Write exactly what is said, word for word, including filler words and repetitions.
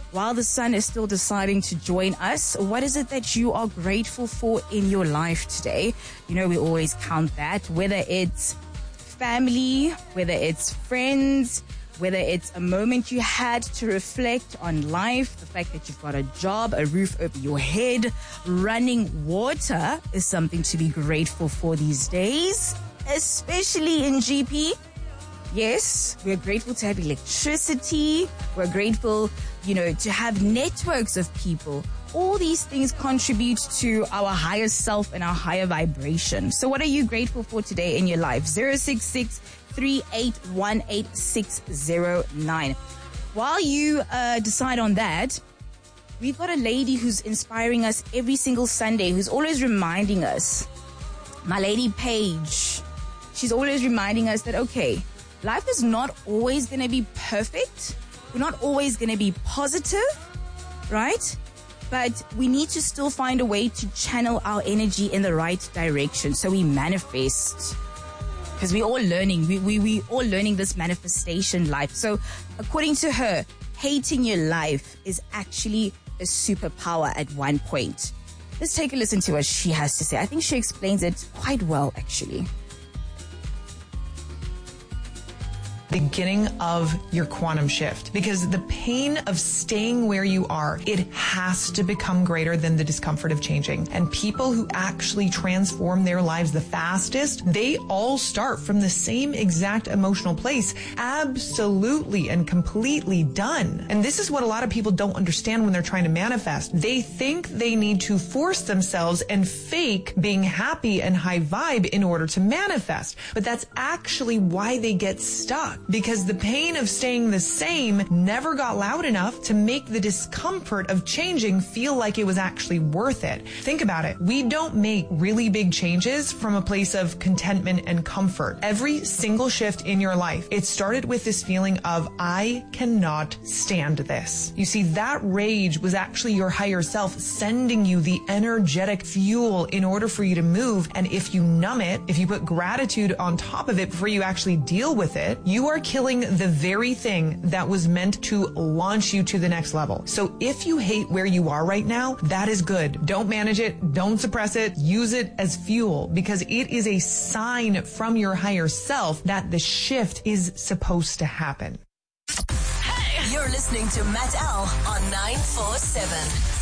while the sun is still deciding to join us, what is it that you are grateful for in your life today? You know, we always count that, whether it's family, whether it's friends, whether it's a moment you had to reflect on life, the fact that you've got a job, a roof over your head, running water is something to be grateful for these days, especially in G P. Yes, we're grateful to have electricity. We're grateful, you know, to have networks of people. All these things contribute to our higher self and our higher vibration. So what are you grateful for today in your life? zero six six, three eight one, eight six zero nine. While you uh, decide on that, we've got a lady who's inspiring us every single Sunday, who's always reminding us, my lady Paige. She's always reminding us that, okay, life is not always going to be perfect. We're not always going to be positive, right? But we need to still find a way to channel our energy in the right direction so we manifest. Because we're all learning. We, we, we all learning this manifestation life. So according to her, hating your life is actually a superpower at one point. Let's take a listen to what she has to say. I think she explains it quite well, actually. Beginning of your quantum shift, because the pain of staying where you are, it has to become greater than the discomfort of changing. And people who actually transform their lives the fastest, they all start from the same exact emotional place, absolutely and completely done. And this is what a lot of people don't understand when they're trying to manifest. They think they need to force themselves and fake being happy and high vibe in order to manifest. But that's actually why they get stuck. Because the pain of staying the same never got loud enough to make the discomfort of changing feel like it was actually worth it. Think about it. We don't make really big changes from a place of contentment and comfort. Every single shift in your life, it started with this feeling of, I cannot stand this. You see, that rage was actually your higher self sending you the energetic fuel in order for you to move. And if you numb it, if you put gratitude on top of it before you actually deal with it, you are killing the very thing that was meant to launch you to the next level. So if you hate where you are right now, that is good. Don't manage it. Don't suppress it. Use it as fuel, because it is a sign from your higher self that the shift is supposed to happen. Hey, you're listening to Matt L on nine four seven.